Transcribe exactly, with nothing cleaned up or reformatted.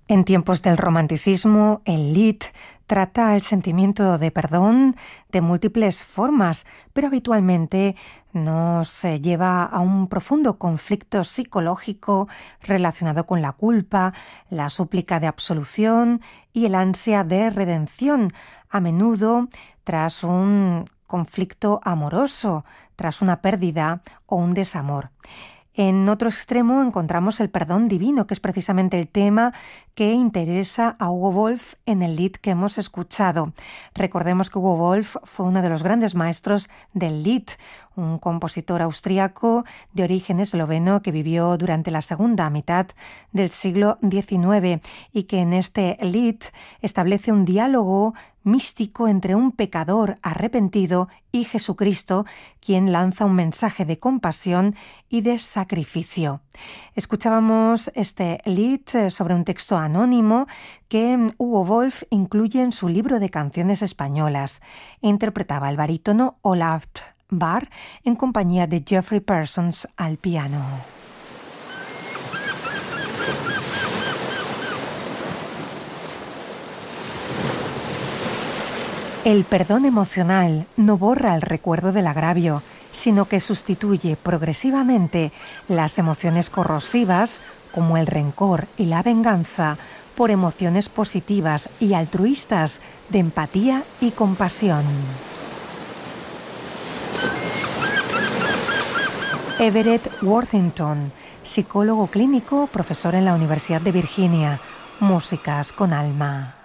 En tiempos del romanticismo, el Lied trata el sentimiento de perdón de múltiples formas, pero habitualmente nos lleva a un profundo conflicto psicológico relacionado con la culpa, la súplica de absolución y el ansia de redención, a menudo tras un conflicto amoroso, tras una pérdida o un desamor. En otro extremo encontramos el perdón divino, que es precisamente el tema que interesa a Hugo Wolf en el Lied que hemos escuchado. Recordemos que Hugo Wolf fue uno de los grandes maestros del Lied, un compositor austríaco de origen esloveno que vivió durante la segunda mitad del siglo diecinueve y que en este Lied establece un diálogo místico entre un pecador arrepentido y Jesucristo, quien lanza un mensaje de compasión y de sacrificio. Escuchábamos este Lied sobre un texto anónimo que Hugo Wolf incluye en su libro de canciones españolas. Interpretaba el barítono Olaf Barr en compañía de Jeffrey Parsons al piano. El perdón emocional no borra el recuerdo del agravio, sino que sustituye progresivamente las emociones corrosivas, como el rencor y la venganza, por emociones positivas y altruistas de empatía y compasión. Everett Worthington, psicólogo clínico, profesor en la Universidad de Virginia. Músicas con alma.